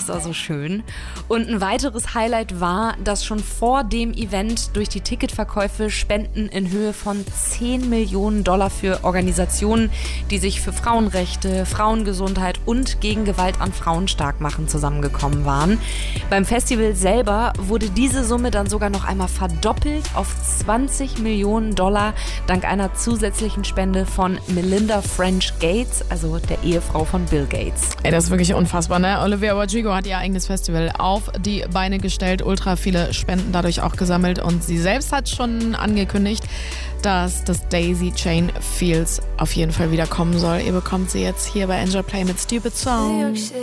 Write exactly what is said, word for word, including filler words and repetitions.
Das war so schön. Und ein weiteres Highlight war, dass schon vor dem Event durch die Ticketverkäufe Spenden in Höhe von zehn Millionen Dollar für Organisationen, die sich für Frauenrechte, Frauengesundheit und gegen Gewalt an Frauen stark machen, zusammengekommen waren. Beim Festival selber wurde diese Summe dann sogar noch einmal verdoppelt auf zwanzig Millionen Dollar dank einer zusätzlichen Spende von Melinda French Gates, also der Ehefrau von Bill Gates. Ey, das ist wirklich unfassbar, ne? Olivia Rodrigo hat ihr eigenes Festival auf die Beine gestellt, ultra viele Spenden dadurch auch gesammelt und sie selbst hat schon angekündigt, dass das Daisy Chain Feels auf jeden Fall wieder kommen soll. Ihr bekommt sie jetzt hier bei Enjoy Play mit Stupid Song.